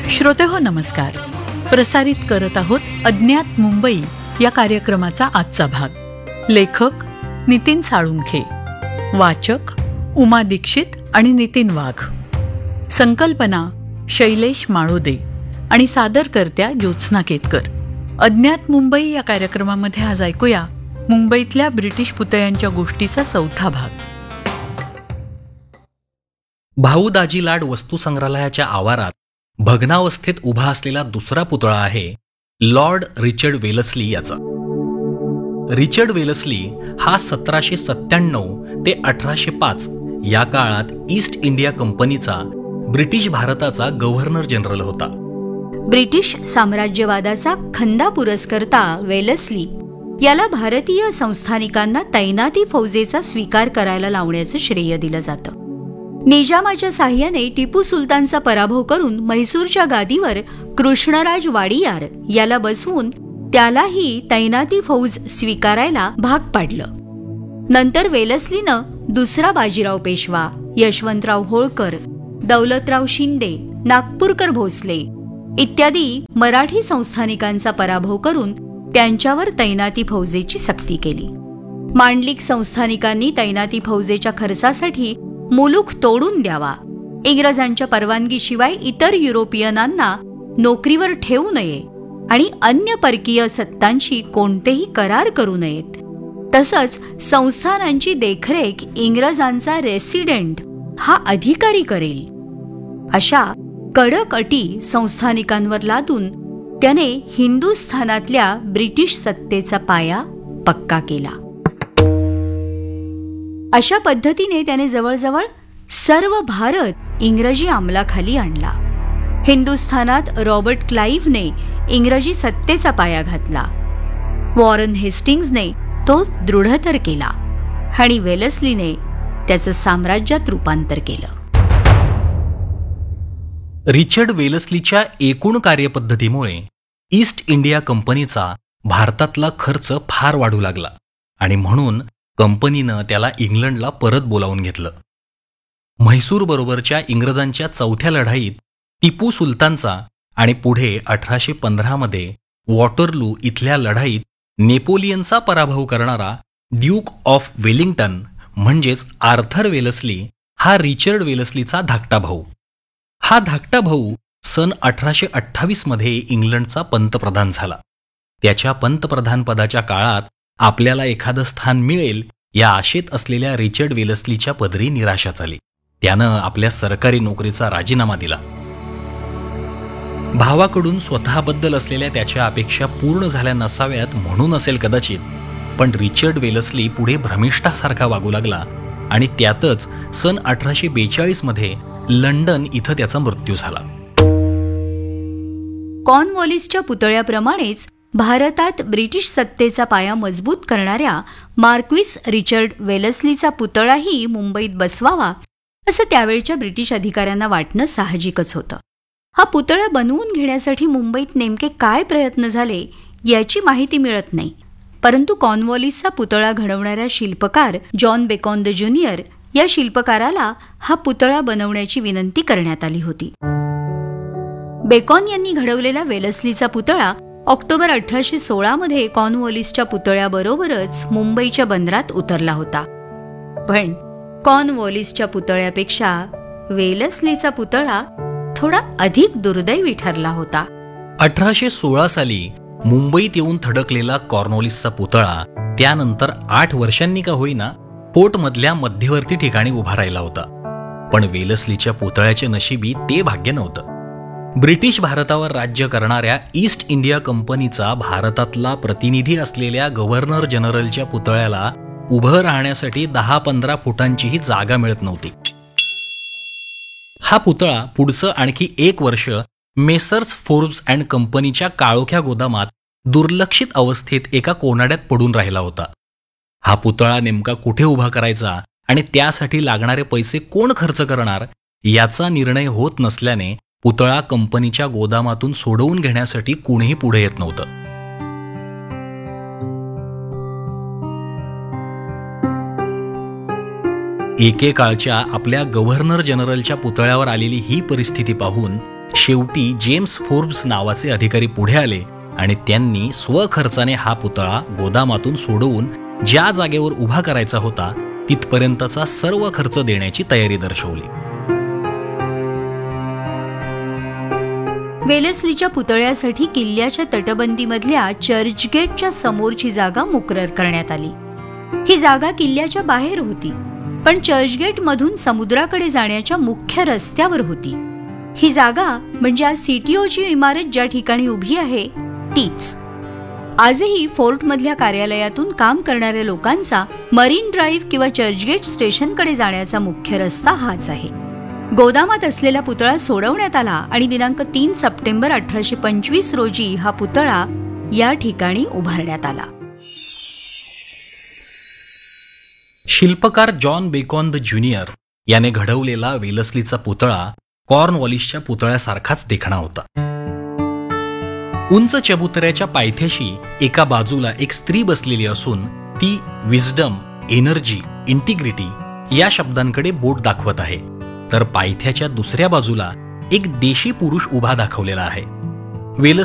श्रोतेहो नमस्कार. प्रसारित करत आहोत अज्ञात मुंबई या कार्यक्रमाचा आजचा भाग. लेखक नितीन साळुंखे, वाचक उमा दीक्षित आणि नितीन वाघ, संकल्पना शैलेश माळोदे आणि सादरकर्त्या ज्योत्स्ना केतकर. अज्ञात मुंबई या कार्यक्रमामध्ये आज ऐकूया मुंबईतल्या ब्रिटिश पुतळ्यांच्या गोष्टीचा चौथा भाग. भाऊ दाजी लाड वस्तू संग्रहालयाच्या आवारात भग्नावस्थेत उभा असलेला दुसरा पुतळा आहे लॉर्ड रिचर्ड वेलस्ली याचा. रिचर्ड वेलस्ली हा 1797 ते 1805 या काळात ईस्ट इंडिया कंपनीचा ब्रिटिश भारताचा गव्हर्नर जनरल होता. ब्रिटिश साम्राज्यवादाचा खंदा पुरस्कर्ता वेलस्ली याला भारतीय संस्थानिकांना तैनाती फौजेचा स्वीकार करायला लावण्याचं श्रेय दिलं जातं. निजामाच्या साह्याने टिपू सुलतानचा पराभव करून म्हैसूरच्या गादीवर कृष्णराज वाडियार याला बसवून त्यालाही तैनाती फौज स्वीकारायला भाग पाडलं. नंतर वेलस्लीनं दुसरा बाजीराव पेशवा, यशवंतराव होळकर, दौलतराव शिंदे, नागपूरकर भोसले इत्यादी मराठी संस्थानिकांचा पराभव करून त्यांच्यावर तैनाती फौजेची सक्ती केली. मांडलिक संस्थानिकांनी तैनाती फौजेच्या खर्चासाठी मुलूख तोडून द्यावा, इंग्रजांच्या परवानगीशिवाय इतर युरोपियनांना नोकरीवर ठेवू नये आणि अन्य परकीय सत्तांशी कोणतेही करार करू नयेत. तसंच संस्थानांची देखरेख इंग्रजांचा रेसिडेंट हा अधिकारी करेल, अशा कडक अटी संस्थानिकांवर लादून त्याने हिंदुस्थानातल्या ब्रिटिश सत्तेचा पाया पक्का केला. अशा पद्धतीने त्याने जवळजवळ सर्व भारत इंग्रजी अंमलाखाली आणला. हिंदुस्थानात रॉबर्ट क्लाइव्हने इंग्रजी सत्तेचा पाया घातला, वॉरन हेस्टिंग्जने तो दृढतर केला आणि वेलस्लीने त्याचं साम्राज्यात रूपांतर केलं. रिचर्ड वेलस्लीच्या एकूण कार्यपद्धतीमुळे ईस्ट इंडिया कंपनीचा भारतातला खर्च फार वाढू लागला आणि म्हणून कंपनीनं त्याला इंग्लंडला परत बोलावून घेतलं. म्हैसूर बरोबरच्या इंग्रजांच्या चौथ्या लढाईत टिपू सुलतानचा आणि पुढे 1815 मध्ये वॉटरलू इथल्या लढाईत नेपोलियनचा पराभव करणारा ड्यूक ऑफ वेलिंग्टन म्हणजेच आर्थर वेलस्ली हा रिचर्ड वेलस्लीचा धाकटा भाऊ. हा धाकटा भाऊ सन 1828 मध्ये इंग्लंडचा पंतप्रधान झाला. त्याच्या पंतप्रधानपदाच्या काळात आपल्याला एखादं स्थान मिळेल या आशेत असलेल्या रिचर्ड वेलस्लीच्या पदरी निराशा झाली. त्यानं आपल्या सरकारी नोकरीचा राजीनामा दिला. भावाकडून स्वतःबद्दल असलेल्या त्याच्या अपेक्षा पूर्ण झाल्या नसाव्यात म्हणून असेल कदाचित, पण रिचर्ड वेलस्ली पुढे भ्रमिष्ठासारखा वागू लागला आणि त्यातच सन 1842 मध्ये लंडन इथं त्याचा मृत्यू झाला. कॉर्नवॉलिसच्या पुतळ्याप्रमाणेच भारतात ब्रिटिश सत्तेचा पाया मजबूत करणाऱ्या मार्क्विस रिचर्ड वेलस्लीचा पुतळाही मुंबईत बसवावा असं त्यावेळच्या ब्रिटिश अधिकाऱ्यांना वाटणं साहजिकच होतं. हा पुतळा बनवून घेण्यासाठी मुंबईत नेमके काय प्रयत्न झाले याची माहिती मिळत नाही, परंतु कॉर्नवॉलिसचा पुतळा घडवणाऱ्या शिल्पकार जॉन बेकॉन द ज्युनियर या शिल्पकाराला हा पुतळा बनवण्याची विनंती करण्यात आली होती. बेकॉन यांनी घडवलेला वेलस्लीचा पुतळा ऑक्टोबर 1816 मध्ये कॉर्नवॉलिसच्या पुतळ्याबरोबरच मुंबईच्या बंदरात उतरला होता. पण कॉर्नवॉलिसच्या पुतळ्यापेक्षा वेलस्लीचा पुतळा थोडा अधिक दुर्दैवी ठरला होता. 1816 साली मुंबईत येऊन थडकलेला कॉर्नवॉलिसचा पुतळा त्यानंतर 8 वर्षांनी का होईना फोर्टमधल्या मध्यवर्ती ठिकाणी उभा राहिला होता. पण वेलस्लीच्या पुतळ्याचे नशिबी ते भाग्य नव्हतं. ब्रिटिश भारतावर राज्य करणाऱ्या ईस्ट इंडिया कंपनीचा भारतातला प्रतिनिधी असलेल्या गव्हर्नर जनरलच्या पुतळ्याला उभं राहण्यासाठी 10-15 फुटांचीही जागा मिळत नव्हती. हा पुतळा पुढचं आणखी 1 वर्ष मेसर्स फोर्ब्स अँड कंपनीच्या काळोख्या गोदामात दुर्लक्षित अवस्थेत एका कोनाड्यात पडून राहिला होता. हा पुतळा नेमका कुठे उभा करायचा आणि त्यासाठी लागणारे पैसे कोण खर्च करणार याचा निर्णय होत नसल्याने पुतळा कंपनीच्या गोदामातून सोडवून घेण्यासाठी कुणीही पुढे येत नव्हतं. एकेकाळच्या आपल्या गव्हर्नर जनरलच्या पुतळ्यावर आलेली ही परिस्थिती पाहून शेवटी जेम्स फोर्ब्स नावाचे अधिकारी पुढे आले आणि त्यांनी स्वखर्चाने हा पुतळा गोदामातून सोडवून ज्या जागेवर उभा करायचा होता तिथपर्यंतचा सर्व खर्च देण्याची तयारी दर्शवली. वेलेस्लीच्या पुतळ्यासाठी किल्ल्याच्या तटबंदीमधल्या चर्चगेटच्या समोरची जागा मुकरर करण्यात आली. ही जागा किल्ल्याच्या बाहेर होती, पण चर्चगेटमधून समुद्राकडे जाण्याच्या मुख्य रस्त्यावर होती. ही जागा म्हणजे आज सीटीओची इमारत ज्या ठिकाणी उभी आहे तीच. आजही फोर्टमधल्या कार्यालयातून काम करणाऱ्या लोकांचा मरीन ड्राईव्ह किंवा चर्चगेट स्टेशनकडे जाण्याचा मुख्य रस्ता हाच आहे. गोदामात असलेला पुतळा सोडवण्यात आला आणि दिनांक 3 सप्टेंबर 1825 रोजी हा पुतळा या ठिकाणी उभारण्यात आला. शिल्पकार जॉन बेकॉन द ज्युनियर याने घडवलेला वेलस्लीचा पुतळा कॉर्नवॉलिसच्या पुतळ्यासारखाच देखणा होता. उंच चबुतऱ्याच्या पायथ्याशी एका बाजूला एक स्त्री बसलेली असून ती विजडम, एनर्जी, इंटिग्रिटी या शब्दांकडे बोट दाखवत आहे, तर पायथ्याच्या दुसऱ्या बाजूला एक देशी पुरुष उभा दाखवलेला आहे. वेलस्ली